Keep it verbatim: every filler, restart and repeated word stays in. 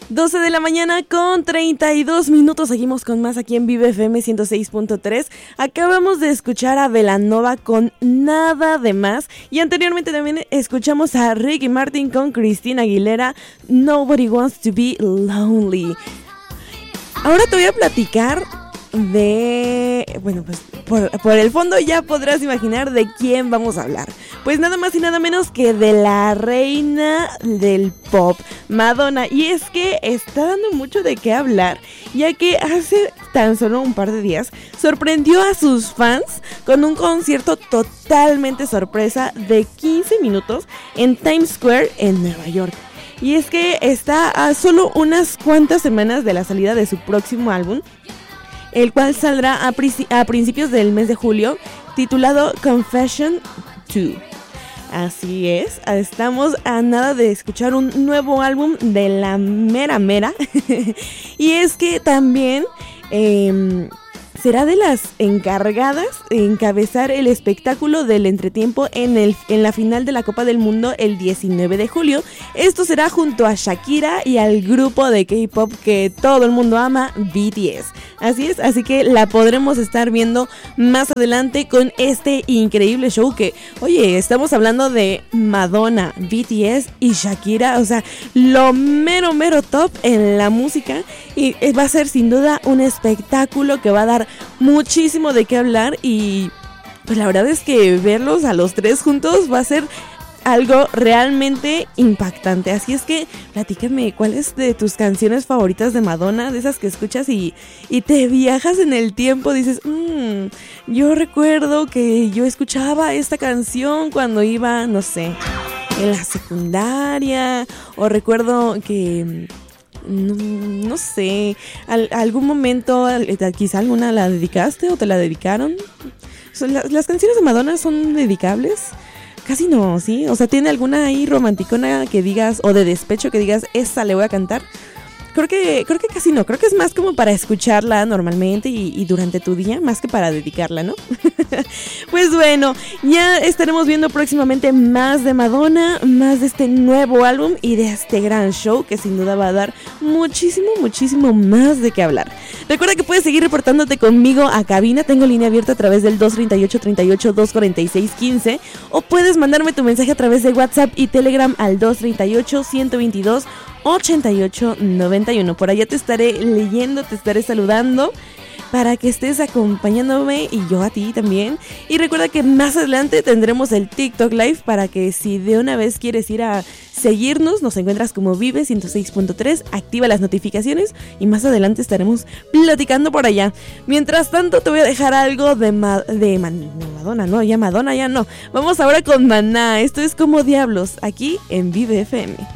doce de la mañana con treinta y dos minutos. Seguimos con más aquí en Vive F M ciento seis punto tres. Acabamos de escuchar a Belanova con Nada de Más. Y anteriormente también escuchamos a Ricky Martin con Christina Aguilera, Nobody Wants to Be Lonely. Ahora te voy a platicar de... Bueno, pues por, por el fondo ya podrás imaginar de quién vamos a hablar. Pues nada más y nada menos que de la reina del pop, Madonna. Y es que está dando mucho de qué hablar, ya que hace tan solo un par de días sorprendió a sus fans con un concierto totalmente sorpresa de quince minutos en Times Square en Nueva York. Y es que está a solo unas cuantas semanas de la salida de su próximo álbum, el cual saldrá a, pri- a principios del mes de julio, titulado Confession dos. Así es, estamos a nada de escuchar un nuevo álbum de la mera mera. Y es que también eh, será de las encargadas de encabezar el espectáculo del entretiempo en, el, en la final de la Copa del Mundo el diecinueve de julio. Esto será junto a Shakira y al grupo de K-pop que todo el mundo ama, B T S. Así es, así que la podremos estar viendo más adelante con este increíble show que, oye, estamos hablando de Madonna, B T S y Shakira, o sea, lo mero mero top en la música, y va a ser sin duda un espectáculo que va a dar muchísimo de qué hablar. Y pues la verdad es que verlos a los tres juntos va a ser algo realmente impactante. Así es que platícame, ¿cuál es de tus canciones favoritas de Madonna? De esas que escuchas y, y te viajas en el tiempo, dices, mmm, yo recuerdo que yo escuchaba esta canción cuando iba, no sé, en la secundaria, o recuerdo que... No, no sé, al, algún momento quizá alguna la dedicaste o te la dedicaron. Las, las canciones de Madonna son dedicables. Casi no, ¿sí? O sea, ¿tiene alguna ahí romanticona que digas, o de despecho que digas, esa le voy a cantar? Creo que, creo que casi no, creo que es más como para escucharla normalmente y, y durante tu día, más que para dedicarla, ¿no? Pues bueno, ya estaremos viendo próximamente más de Madonna, más de este nuevo álbum y de este gran show que sin duda va a dar muchísimo, muchísimo más de qué hablar. Recuerda que puedes seguir reportándote conmigo a cabina, tengo línea abierta a través del dos treinta y ocho, treinta y ocho, dos cuarenta y seis, quince, o puedes mandarme tu mensaje a través de WhatsApp y Telegram al dos treinta y ocho, ciento veintidós, ochenta y ocho noventa y uno. Por allá te estaré leyendo, te estaré saludando para que estés acompañándome y yo a ti también. Y recuerda que más adelante tendremos el TikTok Live para que si de una vez quieres ir a seguirnos, nos encuentras como Vive ciento seis punto tres, activa las notificaciones y más adelante estaremos platicando por allá. Mientras tanto te voy a dejar algo de, Ma- de, Man- de Madonna, no, ya Madonna ya no. Vamos ahora con Maná, esto es Como Diablos, aquí en Vive F M.